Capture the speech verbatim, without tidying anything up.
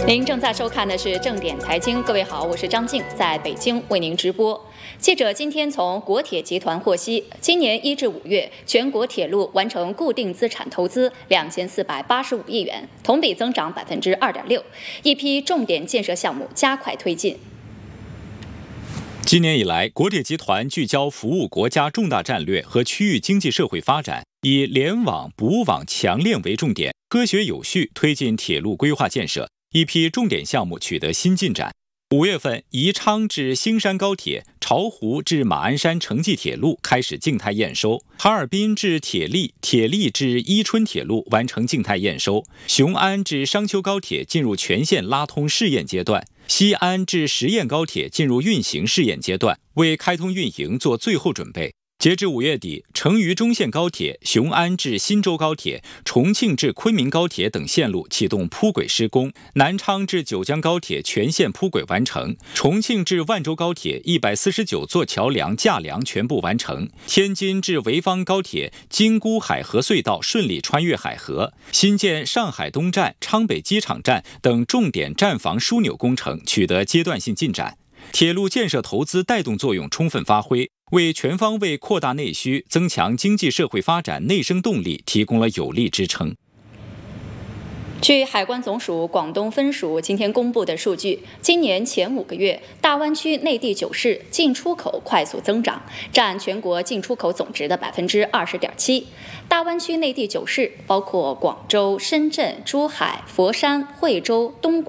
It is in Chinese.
您正在收看的是正点财经，各位好，我是张静，在北京为您直播。记者今天从国铁集团获悉，今年一至五月，全国铁路完成固定资产投资两千四百八十五亿元，同比增长百分之二点六，一批重点建设项目加快推进。 今年以来，国铁集团聚焦服务国家重大战略和区域经济社会发展，以联网、补网、强链为重点，科学有序推进铁路规划建设，一批重点项目取得新进展。五月份，宜昌至兴山高铁、巢湖至马鞍山城际铁路开始静态验收，哈尔滨至铁力、铁力至伊春铁路完成静态验收，雄安至商丘高铁进入全线拉通试验阶段，西安至十堰高铁进入运行试验阶段，为开通运营做最后准备。截至五月底，成渝中线高铁、雄安至新州高铁、重庆至昆明高铁等线路启动铺轨施工，南昌至九江高铁全线铺轨完成，重庆至万州高铁一百四十九座桥梁架梁全部完成，天津至潍坊高铁京沽海河隧道顺利穿越海河，新建上海东站、昌北机场站等重点站房枢纽工程取得阶段性进展。铁路建设投资带动作用充分发挥，为全方位扩大内需、增强经济社会发展内生动力提供了有力支撑。 据海关总署广东分署今天公布的数据，今年前五个月，大湾区内地九市进出口快速增长，占全国进出口总值的百分之二十点七。大湾区内地九市包括广州、深圳、珠海、佛山、惠州、东莞。